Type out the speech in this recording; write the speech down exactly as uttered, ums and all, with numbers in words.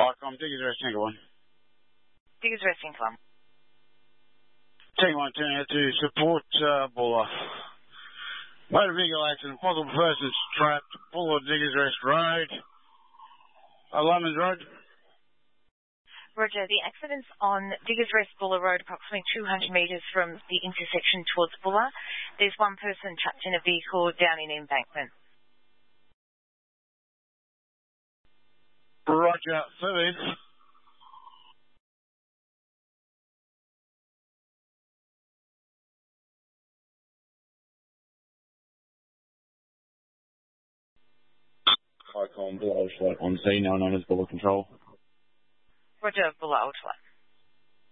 Icom, Diggers Rest, Tango one. Diggers Rest, Tango one. Tango one, turning out to support uh, Buller. Motor vehicle accident, possible persons trapped, Buller, Diggers Rest Road. Uh, London Road. Roger, the accident's on Diggers Rest Buller Road, approximately two hundred metres from the intersection towards Buller. There's one person trapped in a vehicle down in Embankment. Roger, third. Icon, Buller Ultralight on scene, now known as Buller Control. Roger, Buller Ultralight.